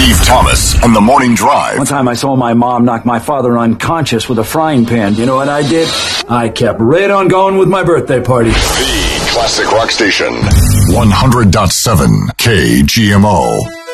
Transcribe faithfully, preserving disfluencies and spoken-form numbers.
Steve Thomas and the Morning Drive. One time I saw my mom knock my father unconscious with a frying pan. You know what I did? I kept right on going with my birthday party. The Classic Rock Station. one hundred point seven K G M O.